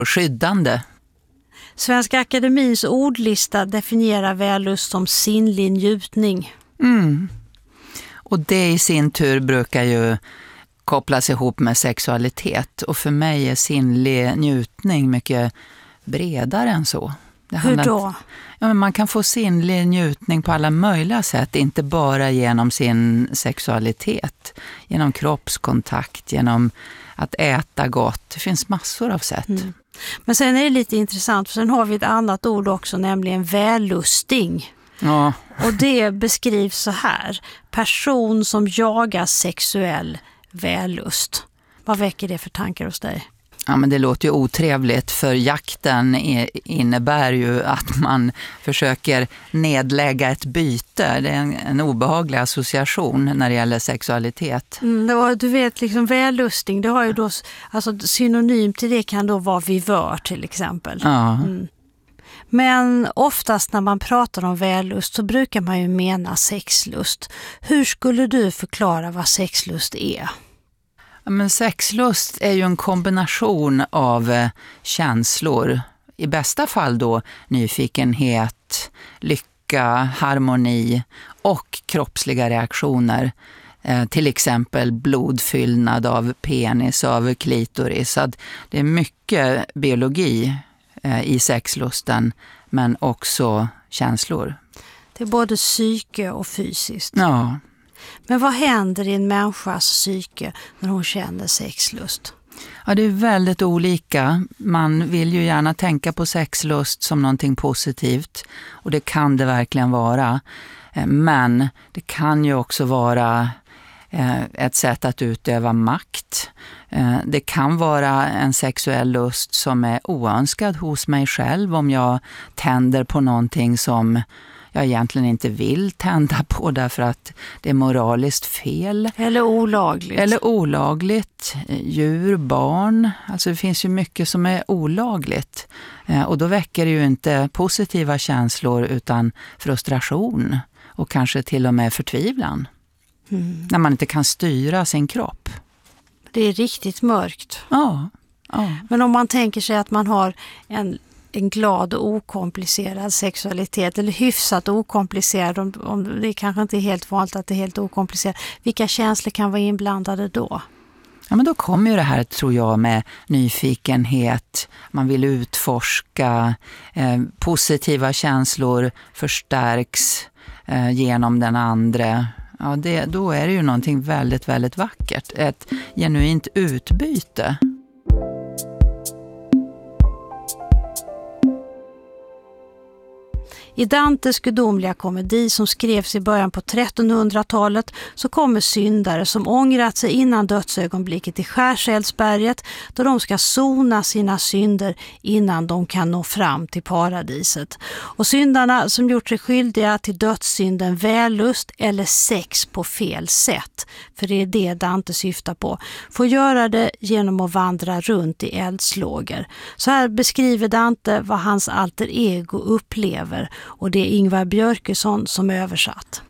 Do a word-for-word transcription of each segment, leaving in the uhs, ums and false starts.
skyddande. Svenska Akademins ordlista definierar vällust som sinnlig njutning. Mm. Och det i sin tur brukar ju kopplas ihop med sexualitet. Och för mig är sinnlig njutning mycket bredare än så. Det Hur då? Att, ja, men man kan få sinnlig njutning på alla möjliga sätt. Inte bara genom sin sexualitet. Genom kroppskontakt, genom att äta gott. Det finns massor av sätt. Mm. Men sen är det lite intressant, för sen har vi ett annat ord också, nämligen vällusting. Ja. Och det beskrivs så här: person som jagar sexuell vällust. Vad väcker det för tankar hos dig? Ja, men det låter ju otrevligt, för jakten innebär ju att man försöker nedlägga ett byte. Det är en, en obehaglig association när det gäller sexualitet. Mm, det var, du vet, liksom vällusting, det har ju då, alltså synonym till det kan då vara vivör till exempel. Ja. Mm. Men oftast när man pratar om vällust så brukar man ju mena sexlust. Hur skulle du förklara vad sexlust är? Ja, men sexlust är ju en kombination av eh, känslor. I bästa fall då nyfikenhet, lycka, harmoni och kroppsliga reaktioner. Eh, till exempel blodfyllnad av penis, av klitoris. Så det är mycket biologi eh, i sexlusten, men också känslor. Det är både psyke och fysiskt. Ja. Men vad händer i en människas psyke när hon känner sexlust? Ja, det är väldigt olika. Man vill ju gärna tänka på sexlust som någonting positivt, och det kan det verkligen vara. Men det kan ju också vara ett sätt att utöva makt. Det kan vara en sexuell lust som är oönskad hos mig själv, om jag tänder på någonting som jag egentligen inte vill tända på därför att det är moraliskt fel. Eller olagligt. Eller olagligt. Djur, barn. Alltså det finns ju mycket som är olagligt. Och då väcker det ju inte positiva känslor utan frustration. Och kanske till och med förtvivlan. Mm. När man inte kan styra sin kropp. Det är riktigt mörkt. Ja. ja. Men om man tänker sig att man har en... en glad och okomplicerad sexualitet, eller hyfsat okomplicerad, om, om det kanske inte är helt vanligt att det är helt okomplicerat. Vilka känslor kan vara inblandade då? Ja, men då kommer ju det här, tror jag, med nyfikenhet. Man vill utforska. Eh, positiva känslor förstärks eh, genom den andra. Ja, det, då är det ju någonting väldigt, väldigt vackert. Ett genuint utbyte. I Dantes gudomliga komedi som skrevs i början på trettonhundratalet så kommer syndare som ångrat sig innan dödsögonblicket i Skärseldsberget, då de ska sona sina synder innan de kan nå fram till paradiset. Och syndarna som gjort sig skyldiga till dödssynden vällust eller sex på fel sätt, för det är det Dante syftar på, får göra det genom att vandra runt i eldslågor. Så här beskriver Dante vad hans alter ego upplever, och det är Ingvar Björkesson som översatt.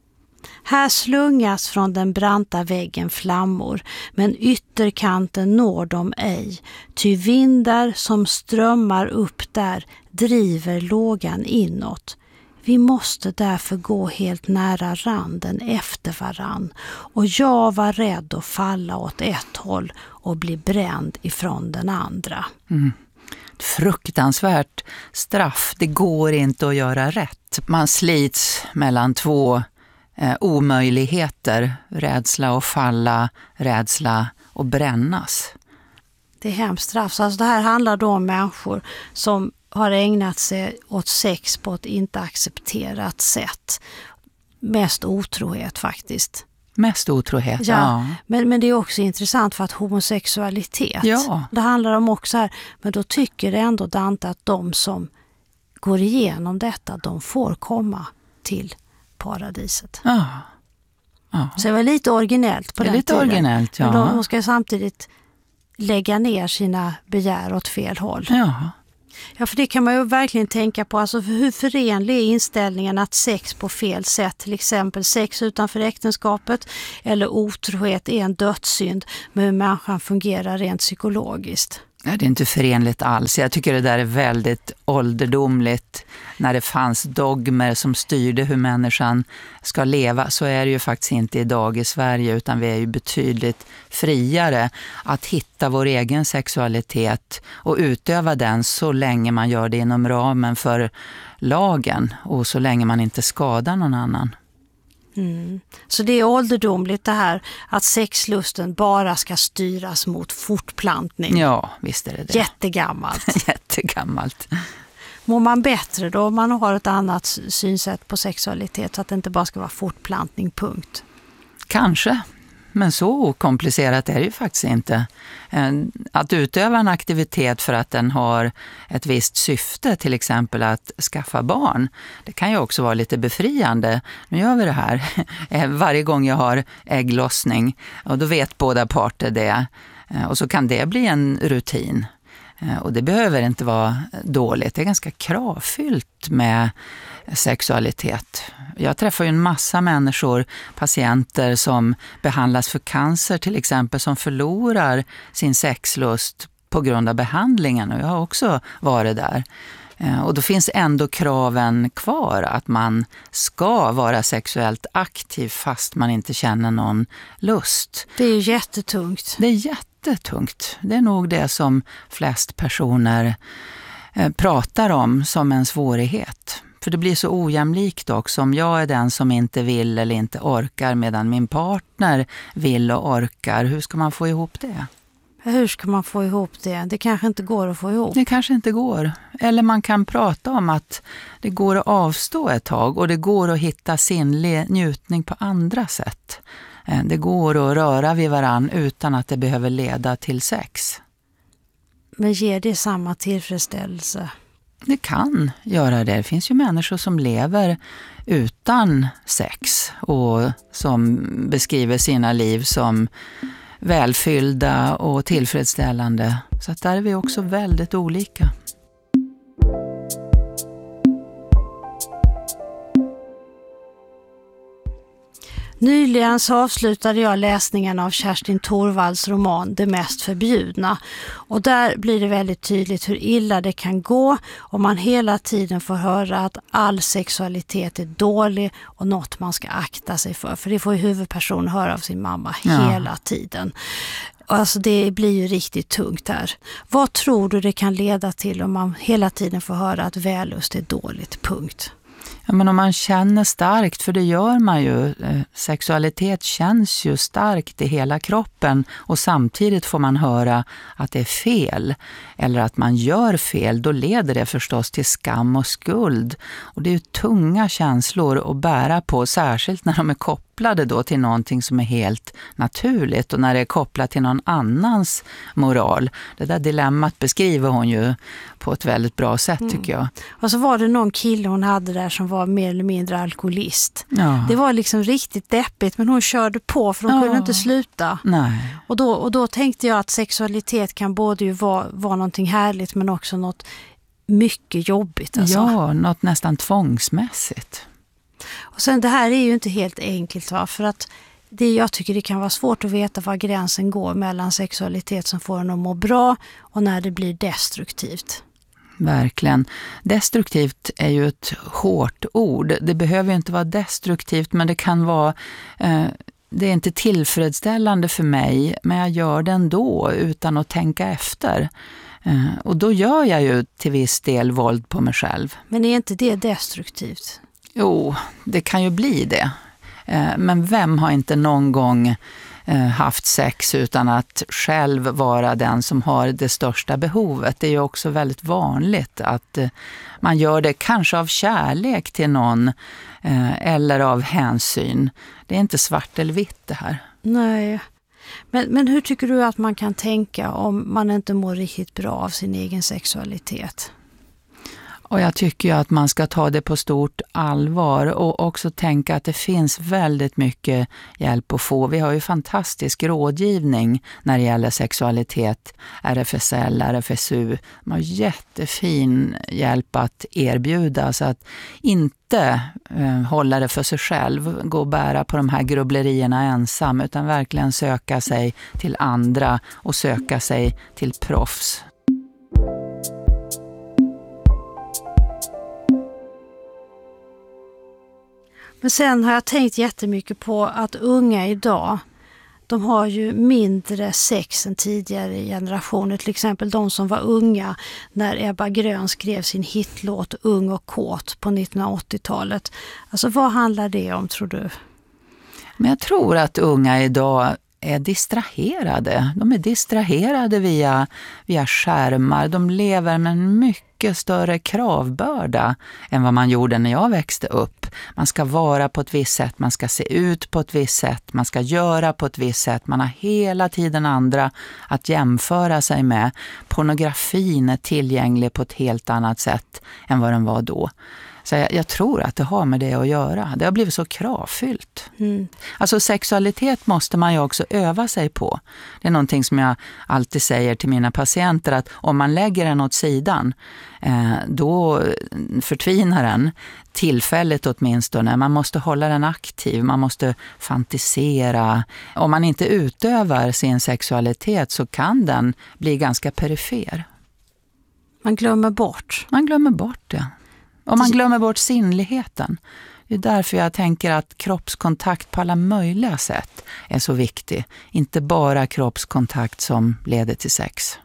Här slungas från den branta väggen flammor, men ytterkanten når de ej. Ty vindar som strömmar upp där driver lågan inåt. Vi måste därför gå helt nära randen efter varann, och jag var rädd att falla åt ett håll och bli bränd ifrån den andra. Mm. Fruktansvärt straff. Det går inte att göra rätt. Man slits mellan två eh, omöjligheter. Rädsla att falla, rädsla att brännas. Det är hemskt straff. Alltså det här handlar då om människor som har ägnat sig åt sex på ett inte accepterat sätt. Mest otrohet faktiskt. Mest otrohet, ja. ja. Men, men det är också intressant för att homosexualitet, ja. det handlar om också här, men då tycker det ändå Dante att de som går igenom detta, de får komma till paradiset. Ja. Ja. Så det var lite originellt på det är den lite tiden. originellt, ja. Men de ska samtidigt lägga ner sina begär åt fel håll. Ja. Ja, för det kan man ju verkligen tänka på. Alltså hur förenlig är inställningen att sex på fel sätt, till exempel sex utanför äktenskapet eller otrohet är en dödssynd, med hur människan fungerar rent psykologiskt. Nej, det är inte förenligt alls. Jag tycker det där är väldigt ålderdomligt. När det fanns dogmer som styrde hur människan ska leva, så är det ju faktiskt inte idag i Sverige, utan vi är ju betydligt friare att hitta vår egen sexualitet och utöva den så länge man gör det inom ramen för lagen och så länge man inte skadar någon annan. Mm. Så det är ålderdomligt det här att sexlusten bara ska styras mot fortplantning. Ja, visst är det det. Jättegammalt. Jättegammalt. Mår man bättre då om man har ett annat synsätt på sexualitet, så att det inte bara ska vara fortplantning, punkt? Kanske. Men så komplicerat är det ju faktiskt inte. Att utöva en aktivitet för att den har ett visst syfte, till exempel att skaffa barn, det kan ju också vara lite befriande. Nu gör vi det här varje gång jag har ägglossning, och då vet båda parter det. Och så kan det bli en rutin. Och det behöver inte vara dåligt. Det är ganska kravfyllt med sexualitet. Jag träffar ju en massa människor, patienter som behandlas för cancer till exempel, som förlorar sin sexlust på grund av behandlingen, och jag har också varit där. Och då finns ändå kraven kvar att man ska vara sexuellt aktiv fast man inte känner någon lust. Det är jättetungt. Det är jättetungt. Det är nog det som flest personer pratar om som en svårighet. För det blir så ojämlikt också om jag är den som inte vill eller inte orkar medan min partner vill och orkar. Hur ska man få ihop det? Hur ska man få ihop det? Det kanske inte går att få ihop. Det kanske inte går. Eller man kan prata om att det går att avstå ett tag och det går att hitta sinnlig njutning på andra sätt. Det går att röra vid varann utan att det behöver leda till sex. Men ger det samma tillfredsställelse? Det kan göra det. Det finns ju människor som lever utan sex och som beskriver sina liv som välfyllda och tillfredsställande. Så att där är vi också väldigt olika. Nyligen så avslutade jag läsningen av Kerstin Thorvalds roman Det mest förbjudna, och där blir det väldigt tydligt hur illa det kan gå om man hela tiden får höra att all sexualitet är dålig och något man ska akta sig för. För det får ju huvudpersonen höra av sin mamma Ja. hela tiden. Alltså det blir ju riktigt tungt här. Vad tror du det kan leda till om man hela tiden får höra att vällust är dåligt, punkt? Ja, men om man känner starkt, för det gör man ju, sexualitet känns ju starkt i hela kroppen, och samtidigt får man höra att det är fel eller att man gör fel, då leder det förstås till skam och skuld. Och det är ju tunga känslor att bära på, särskilt när de är kopplade då till någonting som är helt naturligt och när det är kopplat till någon annans moral. Det där dilemmat beskriver hon ju på ett väldigt bra sätt, tycker jag. Och så var det någon kille hon hade där som var mer eller mindre alkoholist. Ja. Det var liksom riktigt deppigt, men hon körde på för hon Ja. kunde inte sluta. Nej. Och då, och då tänkte jag att sexualitet kan både ju vara, vara någonting härligt men också något mycket jobbigt. Alltså. Ja, något nästan tvångsmässigt. Och sen det här är ju inte helt enkelt, va? För att det, jag tycker det kan vara svårt att veta var gränsen går mellan sexualitet som får en att må bra och när det blir destruktivt. Verkligen. Destruktivt är ju ett hårt ord. Det behöver ju inte vara destruktivt, men det kan vara... Eh, det är inte tillfredsställande för mig, men jag gör det ändå utan att tänka efter. Eh, och då gör jag ju till viss del våld på mig själv. Men är inte det destruktivt? Jo, det kan ju bli det. Eh, men vem har inte någon gång haft sex utan att själv vara den som har det största behovet? Det är ju också väldigt vanligt att man gör det kanske av kärlek till någon eller av hänsyn. Det är inte svart eller vitt det här. Nej. Men, men hur tycker du att man kan tänka om man inte mår riktigt bra av sin egen sexualitet? Och jag tycker ju att man ska ta det på stort allvar och också tänka att det finns väldigt mycket hjälp att få. Vi har ju fantastisk rådgivning när det gäller sexualitet. R F S L, R F S U. De har jättefin hjälp att erbjuda, så att inte eh, hålla det för sig själv, gå och bära på de här grubblerierna ensam, utan verkligen söka sig till andra och söka sig till proffs. Men sen har jag tänkt jättemycket på att unga idag, de har ju mindre sex än tidigare generationer. Till exempel de som var unga när Ebba Grön skrev sin hitlåt Ung och kåt på nittonhundraåttiotalet. Alltså vad handlar det om, tror du? Men jag tror att unga idag är distraherade. De är distraherade via, via skärmar. De lever med en mycket större kravbörda än vad man gjorde när jag växte upp. Man ska vara på ett visst sätt, man ska se ut på ett visst sätt, man ska göra på ett visst sätt. Man har hela tiden andra att jämföra sig med. Pornografin är tillgänglig på ett helt annat sätt än vad den var då. Så jag, jag tror att det har med det att göra. Det har blivit så kravfyllt. Mm. Alltså sexualitet måste man ju också öva sig på. Det är någonting som jag alltid säger till mina patienter, att om man lägger den åt sidan, eh, då förtvinar den tillfälligt åtminstone. Man måste hålla den aktiv, man måste fantisera. Om man inte utövar sin sexualitet så kan den bli ganska perifer. Man glömmer bort. Man glömmer bort det. Och man glömmer bort sinnligheten. Det är därför jag tänker att kroppskontakt på alla möjliga sätt är så viktig. Inte bara kroppskontakt som leder till sex.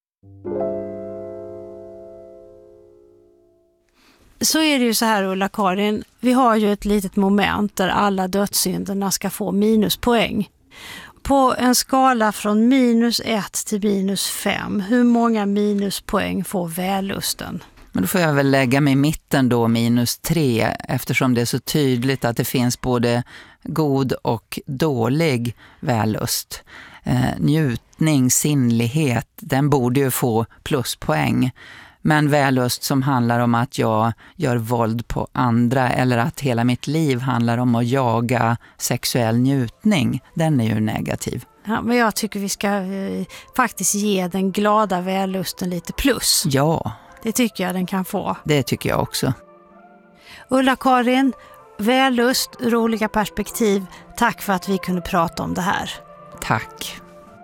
Så är det ju så här, Ulla-Karin. Vi har ju ett litet moment där alla dödssynderna ska få minuspoäng. På en skala från minus ett till minus fem, hur många minuspoäng får vällusten? Men då får jag väl lägga mig i mitten då, minus tre, eftersom det är så tydligt att det finns både god och dålig vällust. Eh, njutning, sinnlighet, den borde ju få pluspoäng. Men vällust som handlar om att jag gör våld på andra eller att hela mitt liv handlar om att jaga sexuell njutning, den är ju negativ. Ja, men jag tycker vi ska eh, faktiskt ge den glada vällusten lite plus. Ja. Det tycker jag den kan få. Det tycker jag också. Ulla-Karin, vällust, roliga perspektiv. Tack för att vi kunde prata om det här. Tack.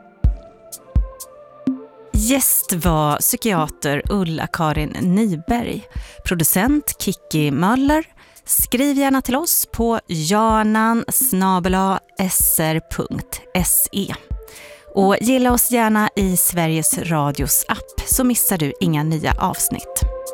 Gäst var psykiater Ulla-Karin Nyberg. Producent Kiki Möller. Skriv gärna till oss på janan snabel-a s r punkt se. Och gilla oss gärna i Sveriges Radios app så missar du inga nya avsnitt.